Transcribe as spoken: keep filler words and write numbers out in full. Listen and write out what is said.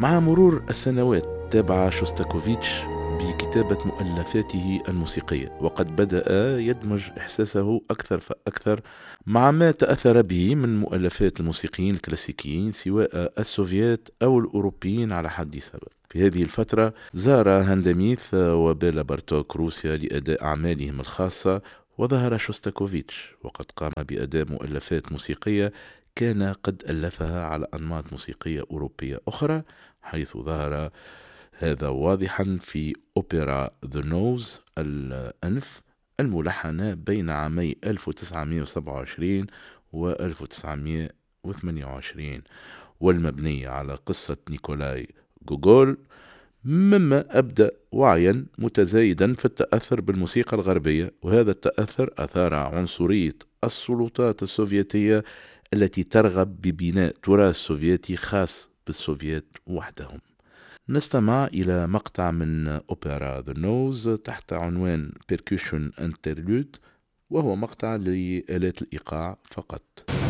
مع مرور السنوات تابع شوستاكوفيتش بكتابة مؤلفاته الموسيقية، وقد بدأ يدمج إحساسه أكثر فأكثر مع ما تأثر به من مؤلفات الموسيقيين الكلاسيكيين سواء السوفيات أو الأوروبيين على حد سواء. في هذه الفترة زار هانداميث وبيلا بارتوك روسيا لأداء أعمالهم الخاصة، وظهر شوستاكوفيتش وقد قام بأداء مؤلفات موسيقية كان قد ألفها على أنماط موسيقية أوروبية أخرى، حيث ظهر هذا واضحا في أوبرا ذا نوز الأنف الملحنة بين عامي ألف وتسعمائة وسبعة وعشرين و ألف وتسعمائة وثمانية وعشرين، والمبنية على قصة نيكولاي غوغول، مما أبدأ وعيا متزايدا في التأثر بالموسيقى الغربية. وهذا التأثر أثار عنصرية السلطات السوفيتية التي ترغب ببناء تراث سوفيتي خاص بالسوفيت وحدهم. نستمع إلى مقطع من أوبرا ذا نوز تحت عنوان Percussion Interlude، وهو مقطع لآلات الإيقاع فقط.